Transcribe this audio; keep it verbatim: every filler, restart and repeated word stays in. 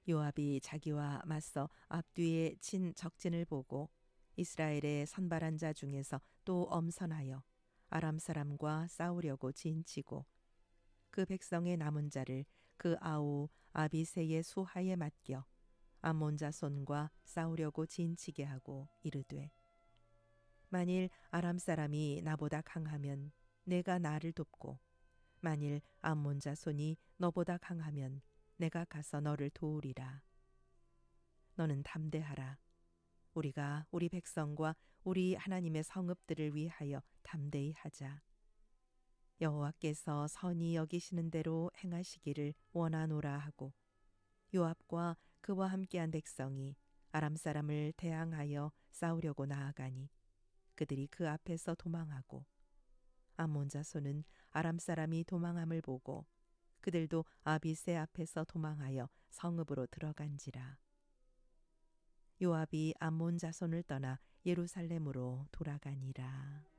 요압이 자기와 맞서 앞뒤에 친 적진을 보고 이스라엘의 선발한 자 중에서 또 엄선하여 아람 사람과 싸우려고 진치고 그 백성의 남은 자를 그 아우 아비새의 수하에 맡겨 암몬 자손과 싸우려고 진치게 하고 이르되 만일 아람 사람이 나보다 강하면 내가 나를 돕고 만일 암몬 자손이 너보다 강하면 내가 가서 너를 도우리라. 너는 담대하라. 우리가 우리 백성과 우리 하나님의 성읍들을 위하여 담대히 하자. 여호와께서 선히 여기시는 대로 행하시기를 원하노라 하고 요압과 그와 함께한 백성이 아람 사람을 대항하여 싸우려고 나아가니 그들이 그 앞에서 도망하고 암몬 자손은 아람 사람이 도망함을 보고 그들도 아비새 앞에서 도망하여 성읍으로 들어간지라. 요압이 암몬 자손을 떠나 예루살렘으로 돌아가니라.